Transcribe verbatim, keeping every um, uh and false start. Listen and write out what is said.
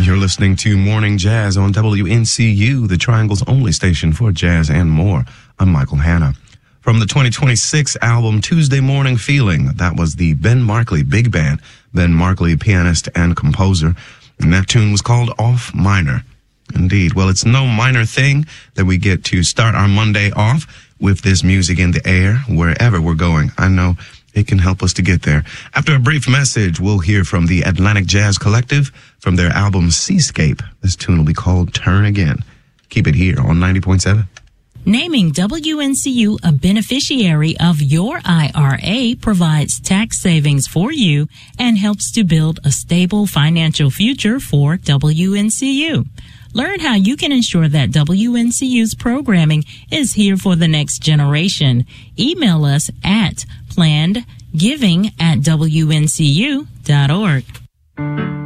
You're listening to Morning Jazz on W N C U, the Triangle's only station for jazz and more. I'm Michael Hanna. From the twenty twenty-six album Tuesday Morning Feeling, that was the Ben Markley Big Band. Ben Markley, pianist and composer. And that tune was called Off Minor. Indeed. Well, it's no minor thing that we get to start our Monday off with this music in the air, wherever we're going. I know it can help us to get there. After a brief message, we'll hear from the Atlantic Jazz Collective from their album Seascape. This tune will be called Turn Again. Keep it here on ninety point seven. Naming W N C U a beneficiary of your I R A provides tax savings for you and helps to build a stable financial future for W N C U. Learn how you can ensure that W N C U's programming is here for the next generation. Email us at planned giving at W N C U dot org.